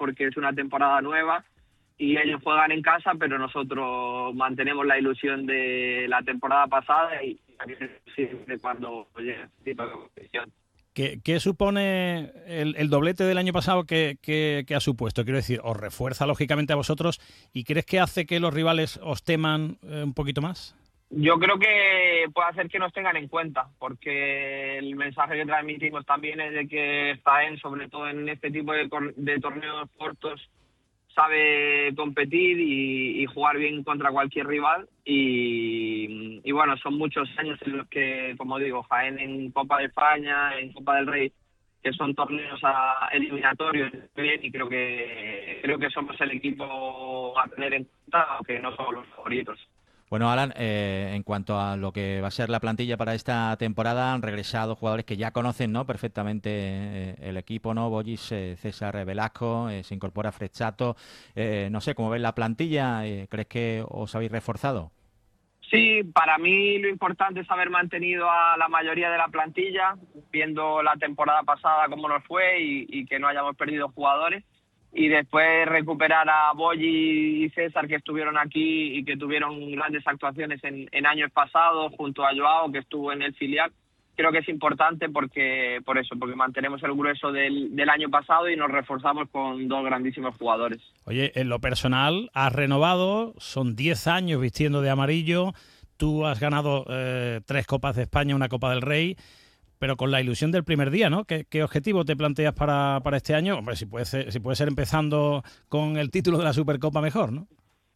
porque es una temporada nueva y ellos juegan en casa, pero nosotros mantenemos la ilusión de la temporada pasada y de cuando llegue este tipo de competición. ¿Qué supone el doblete del año pasado que ha supuesto? Quiero decir, ¿os refuerza lógicamente a vosotros y crees que hace que los rivales os teman un poquito más? Yo creo que puede hacer que nos tengan en cuenta, porque el mensaje que transmitimos también es de que Jaén, sobre todo en este tipo de torneos cortos, sabe competir y jugar bien contra cualquier rival y bueno, son muchos años en los que, como digo, Jaén en Copa de España, en Copa del Rey, que son torneos eliminatorios, y creo que somos el equipo a tener en cuenta, aunque no somos los favoritos. Bueno, Alan, en cuanto a lo que va a ser la plantilla para esta temporada, han regresado jugadores que ya conocen, ¿no?, perfectamente el equipo, ¿no? Bollis, César Velasco, se incorpora Frecciato. No sé, ¿cómo ves la plantilla? ¿Crees que os habéis reforzado? Sí, para mí lo importante es haber mantenido a la mayoría de la plantilla, viendo la temporada pasada cómo nos fue y que no hayamos perdido jugadores. Y después recuperar a Bolli y César, que estuvieron aquí y que tuvieron grandes actuaciones en años pasados, junto a Joao, que estuvo en el filial. Creo que es importante porque mantenemos el grueso del año pasado y nos reforzamos con dos grandísimos jugadores. Oye, en lo personal, has renovado, son 10 años vistiendo de amarillo, tú has ganado 3 Copas de España, una Copa del Rey, pero con la ilusión del primer día, ¿no? ¿Qué objetivo te planteas para este año? Hombre, si puede ser empezando con el título de la Supercopa, mejor, ¿no?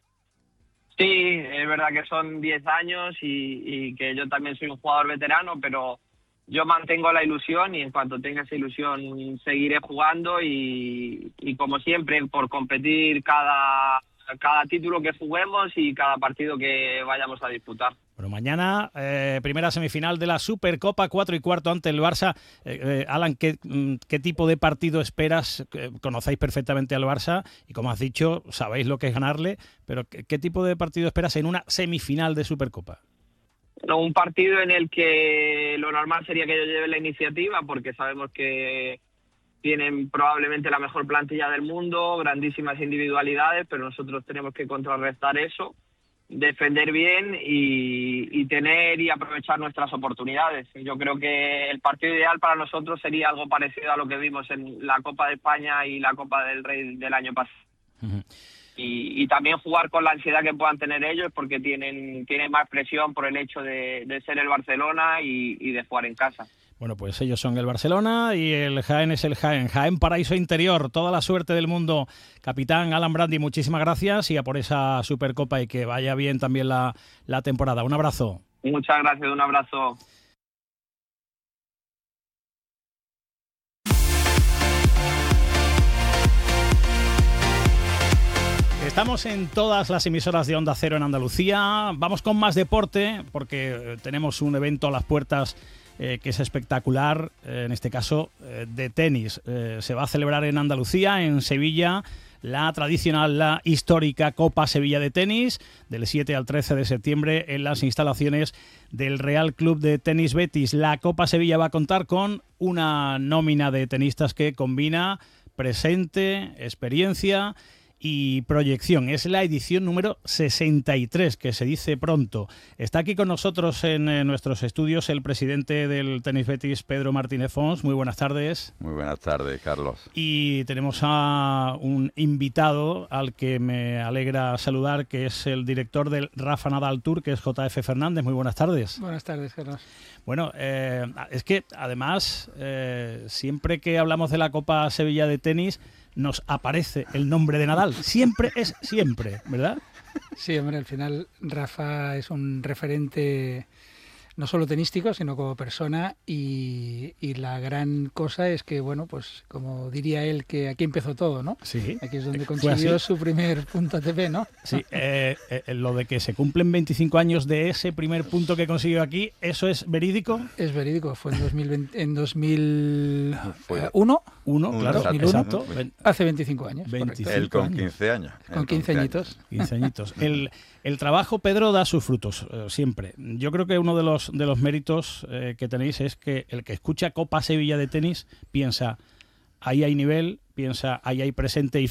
Sí, es verdad que son 10 años y que yo también soy un jugador veterano, pero yo mantengo la ilusión y en cuanto tenga esa ilusión seguiré jugando y como siempre, por competir cada título que juguemos y cada partido que vayamos a disputar. Bueno, mañana, primera semifinal de la Supercopa, 4:15 ante el Barça. Alan, ¿qué tipo de partido esperas? Conocéis perfectamente al Barça y, como has dicho, sabéis lo que es ganarle, pero ¿qué tipo de partido esperas en una semifinal de Supercopa? No, un partido en el que lo normal sería que yo lleve la iniciativa, porque sabemos que tienen probablemente la mejor plantilla del mundo, grandísimas individualidades, pero nosotros tenemos que contrarrestar eso, defender bien y tener y aprovechar nuestras oportunidades. Yo creo que el partido ideal para nosotros sería algo parecido a lo que vimos en la Copa de España y la Copa del Rey del año pasado. Uh-huh. Y también jugar con la ansiedad que puedan tener ellos, porque tienen más presión por el hecho de ser el Barcelona y de jugar en casa. Bueno, pues ellos son el Barcelona y el Jaén es el Jaén. Jaén Paraíso Interior, toda la suerte del mundo. Capitán Alan Brandi, muchísimas gracias y a por esa Supercopa y que vaya bien también la temporada. Un abrazo. Muchas gracias, un abrazo. Estamos en todas las emisoras de Onda Cero en Andalucía. Vamos con más deporte porque tenemos un evento a las puertas que es espectacular, en este caso de tenis. Se va a celebrar en Andalucía, en Sevilla, la tradicional, la histórica Copa Sevilla de Tenis, del 7 al 13 de septiembre en las instalaciones del Real Club de Tenis Betis. La Copa Sevilla va a contar con una nómina de tenistas que combina presente, experiencia y proyección. Es la edición número 63, que se dice pronto. Está aquí con nosotros en nuestros estudios el presidente del Tenis Betis, Pedro Martínez Fons. Muy buenas tardes. Muy buenas tardes, Carlos. Y tenemos a un invitado al que me alegra saludar, que es el director del Rafa Nadal Tour, que es JF Fernández. Muy buenas tardes. Buenas tardes, Carlos. Bueno, es que además, siempre que hablamos de la Copa Sevilla de Tenis, nos aparece el nombre de Nadal. Siempre es siempre, ¿verdad? Sí, hombre, al final Rafa es un referente no solo tenístico, sino como persona y la gran cosa es que, bueno, pues como diría él, que aquí empezó todo, ¿no? Sí. Aquí es donde consiguió su primer punto ATP, ¿no? Sí, lo de que se cumplen 25 años de ese primer punto que consiguió aquí, ¿eso es verídico? Es verídico, fue en 2001. Claro, exacto. Hace 25 años. 25 él con años. 15 años. Con 15 añitos. 15 añitos. El trabajo, Pedro, da sus frutos, siempre. Yo creo que uno de los méritos que tenéis es que el que escucha Copa Sevilla de Tenis piensa, ahí hay nivel, piensa, ahí hay presente y